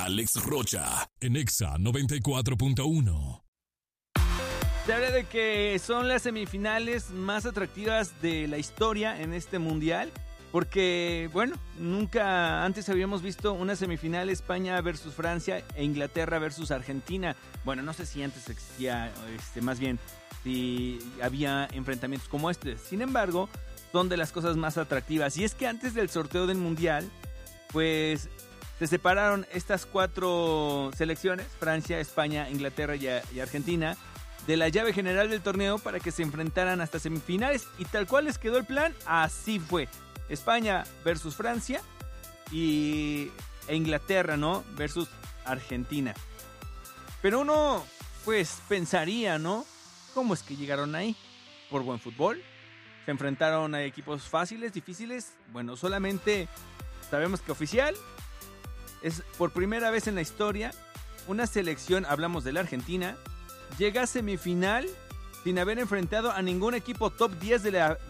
Alex Rocha, en Exa 94.1. Se habla de que son las semifinales más atractivas de la historia en este mundial, porque, bueno, nunca antes habíamos visto una semifinal España versus Francia e Inglaterra versus Argentina. Bueno, no sé si antes existía, más bien, si había enfrentamientos como este. Sin embargo, son de las cosas más atractivas. Y es que antes del sorteo del mundial, pues se separaron estas 4 selecciones, Francia, España, Inglaterra y Argentina, de la llave general del torneo para que se enfrentaran hasta semifinales. Y tal cual les quedó el plan, así fue. España versus Francia e Inglaterra, ¿no? Versus Argentina. Pero uno, pues, pensaría, ¿no? ¿Cómo es que llegaron ahí? ¿Por buen fútbol? ¿Se enfrentaron a equipos fáciles, difíciles? Bueno, solamente sabemos que oficial es por primera vez en la historia una selección, hablamos de la Argentina, llega a semifinal sin haber enfrentado a ningún equipo top 10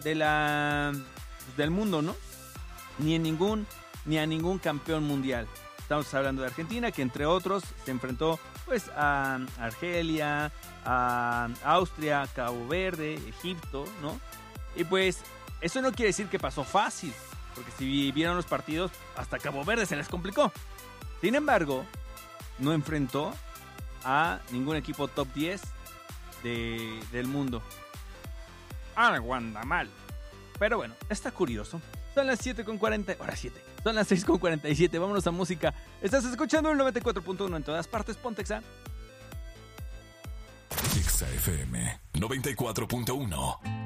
del mundo, ¿no? Ni a ningún campeón mundial. Estamos hablando de Argentina, que entre otros se enfrentó pues a Argelia, a Austria, Cabo Verde, Egipto, ¿no? Y pues eso no quiere decir que pasó fácil, porque si vieron los partidos, hasta Cabo Verde se les complicó. Sin embargo, no enfrentó a ningún equipo top 10 del mundo. Algo anda mal. Pero bueno, está curioso. Son las 7:40. Ahora 7. Son las 6:47. Vámonos a música. Estás escuchando el 94.1 en todas partes. Ponte Exa. Exa FM 94.1.